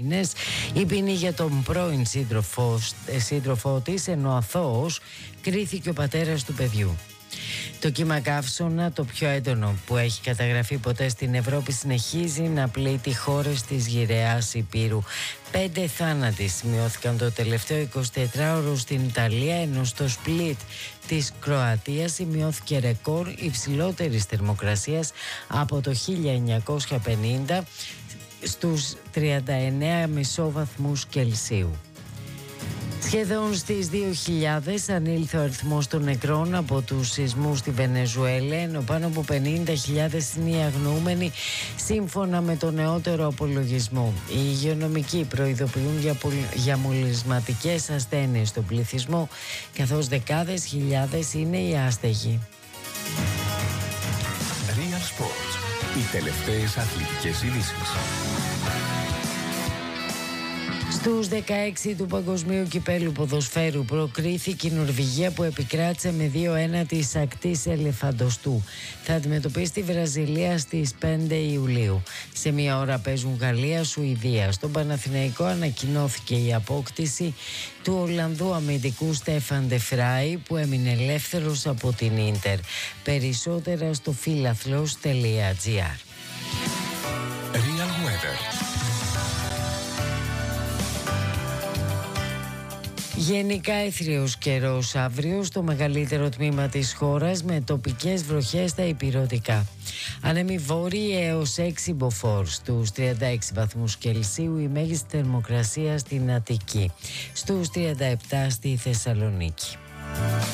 μήνες. Η ποινή για τον πρώην σύντροφό της, ενώ αθώος κρίθηκε ο πατέρας του παιδιού. Το κύμα καύσωνα, το πιο έντονο που έχει καταγραφεί ποτέ στην Ευρώπη, συνεχίζει να πλήττει χώρες της γυραιάς Υπήρου. 5 θάνατοι σημειώθηκαν το τελευταίο 24ωρο στην Ιταλία, ενώ στο Σπλίτ της Κροατίας σημειώθηκε ρεκόρ υψηλότερης θερμοκρασίας από το 1950 στους 39,5 βαθμούς Κελσίου. Σχεδόν στις 2.000 ανήλθε ο αριθμός των νεκρών από τους σεισμούς στη Βενεζουέλα, ενώ πάνω από 50.000 είναι οι αγνοούμενοι σύμφωνα με το νεότερο απολογισμό. Οι υγειονομικοί προειδοποιούν για μολυσματικές ασθένειες στον πληθυσμό, καθώς δεκάδες χιλιάδες είναι οι άστεγοι. Real Sports. Οι τελευταίες αθλητικές ειδήσεις. Στους 16 του Παγκοσμίου Κυπέλλου Ποδοσφαίρου προκρίθηκε η Νορβηγία, που επικράτησε με 2-1 της ακτής Ελεφαντοστού. Θα αντιμετωπίσει τη Βραζιλία στις 5 Ιουλίου. Σε μία ώρα παίζουν Γαλλία-Σουηδία. Στον Παναθηναϊκό ανακοινώθηκε η απόκτηση του Ολλανδού αμυντικού Στέφαν Ντε Φράι, που έμεινε ελεύθερος από την Ίντερ. Περισσότερα στο philathlos.gr. Real Weather. Γενικά έθριος καιρός αύριο στο μεγαλύτερο τμήμα της χώρας, με τοπικές βροχές στα ηπειρωτικά. Άνεμοι βόρειοι έως 6 μποφόρ, στους 36 βαθμούς Κελσίου η μέγιστη θερμοκρασία στην Αττική, στους 37 στη Θεσσαλονίκη.